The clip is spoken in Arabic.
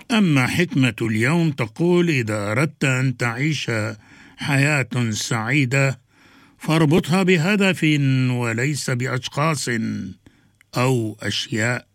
أما حكمة اليوم تقول: إذا أردت أن تعيش حياة سعيدة فاربطها بهدف وليس بأشخاص أو أشياء.